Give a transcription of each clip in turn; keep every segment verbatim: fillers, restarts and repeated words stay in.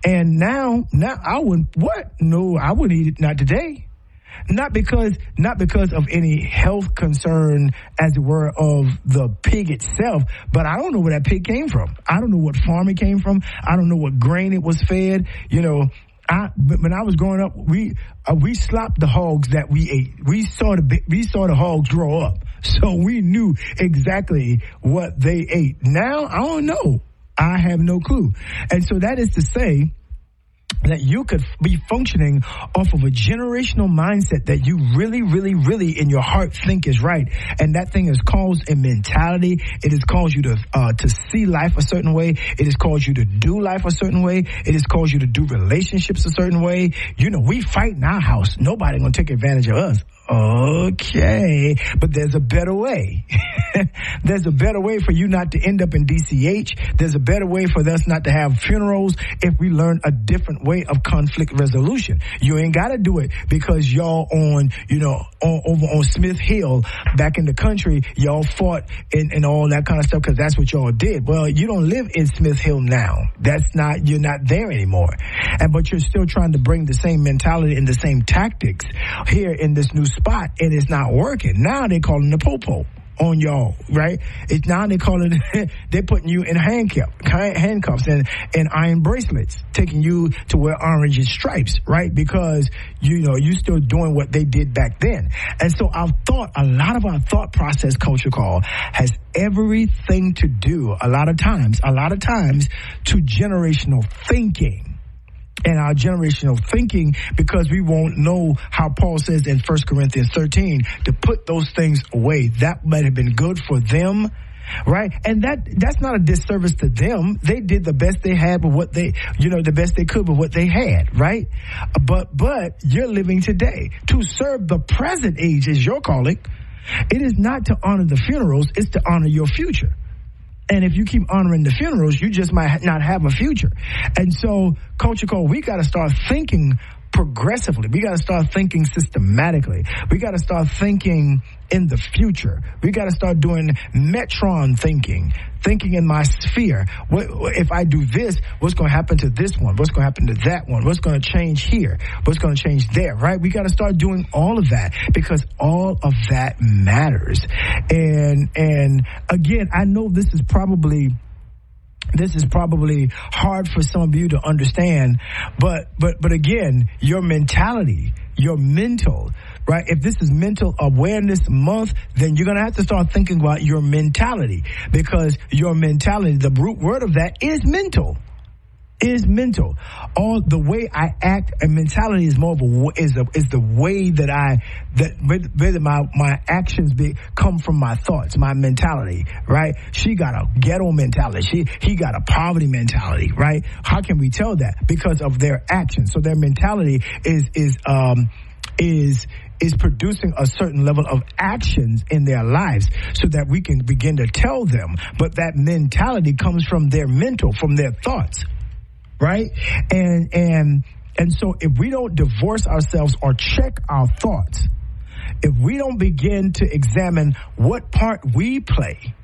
And now, now I wouldn't, what? No, I wouldn't eat it, not today. Not because, not because of any health concern, as it were, of the pig itself, but I don't know where that pig came from. I don't know what farm it came from. I don't know what grain it was fed. You know, I, when I was growing up, we, uh, we slopped the hogs that we ate. We saw the, we saw the hogs grow up. So we knew exactly what they ate. Now, I don't know. I have no clue. And so that is to say, that you could be functioning off of a generational mindset that you really, really, really in your heart think is right. And that thing has caused a mentality. It has caused you to uh, to see life a certain way. It has caused you to do life a certain way. It has caused you to do relationships a certain way. You know, we fight in our house. Nobody gonna take advantage of us. Okay, but there's a better way. There's a better way for you not to end up in D C H. There's a better way for us not to have funerals if we learn a different way of conflict resolution. You ain't got to do it because y'all on, you know, on, over on Smith Hill back in the country, y'all fought and, and all that kind of stuff because that's what y'all did. Well, you don't live in Smith Hill now. That's not, you're not there anymore. And but you're still trying to bring the same mentality and the same tactics here in this new spot, and it's not working. Now they calling the popo on y'all, right? It's now they calling they're putting you in handcuff, handcuffs and, and iron bracelets, taking you to wear orange and stripes, right? Because you know you still doing what they did back then. And so our thought, a lot of our thought process, Culture Call, has everything to do, a lot of times, a lot of times, to generational thinking. And our generational thinking, because we won't know how Paul says in First Corinthians thirteen to put those things away. That might have been good for them, right? And that that's not a disservice to them. They did the best they had with what they, you know, the best they could with what they had, right? But but you're living today to serve the present age is your calling. It is not to honor the funerals; it's to honor your future. And if you keep honoring the funerals, you just might not have a future. And so, Culture Code, we got to start thinking progressively. We got to start thinking systematically. We got to start thinking in the future. We got to start doing Metron thinking, thinking in my sphere. What, if I do this, what's going to happen to this one? What's going to happen to that one? What's going to change here? What's going to change there, right? We got to start doing all of that because all of that matters. And, and again, I know this is probably This is probably hard for some of you to understand, but, but, but again, your mentality, your mental, right? If this is Mental Awareness Month, then you're going to have to start thinking about your mentality because your mentality, the root word of that is mental. Is mental. All the way I act and mentality is more of a is a, is the way that I that whether my my actions be come from my thoughts, my mentality, right? She got a ghetto mentality. She he got a poverty mentality, right? How can we tell that? Because of their actions. So their mentality is is um is is producing a certain level of actions in their lives so that we can begin to tell them. But that mentality comes from their mental, from their thoughts. Right? And, and, and so if we don't divorce ourselves or check our thoughts, if we don't begin to examine what part we play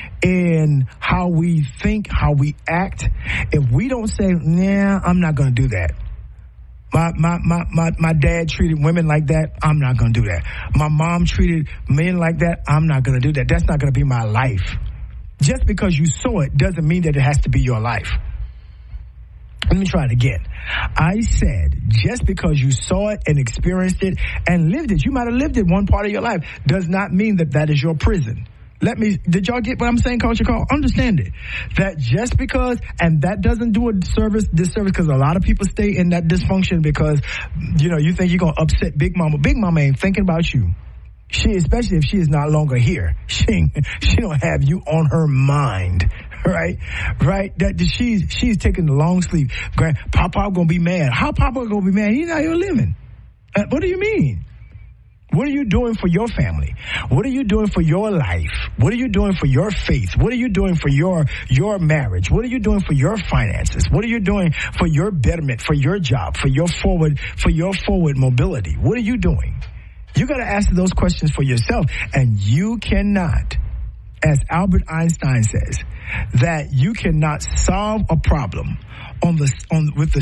in how we think, how we act, if we don't say, nah, I'm not going to do that. My, my, my, my, my dad treated women like that. I'm not going to do that. My mom treated men like that. I'm not going to do that. That's not going to be my life. Just because you saw it doesn't mean that it has to be your life. Let me try it again. I said, just because you saw it and experienced it and lived it, you might have lived it one part of your life, does not mean that that is your prison. Let me, did y'all get what I'm saying, Culture Call? Understand it. That just because, and that doesn't do a disservice, disservice because a lot of people stay in that dysfunction because, you know, you think you're going to upset Big Mama. Big Mama ain't thinking about you. She, especially if she is not longer here, she, she don't have you on her mind. Right, right. That she's she's taking the long sleep. Grand, Papa gonna be mad. How Papa gonna be mad? He's not here living. Uh, what do you mean? What are you doing for your family? What are you doing for your life? What are you doing for your faith? What are you doing for your your marriage? What are you doing for your finances? What are you doing for your betterment, for your job, for your forward for your forward mobility? What are you doing? You got to answer those questions for yourself, and you cannot, as Albert Einstein says, that you cannot solve a problem on the on with the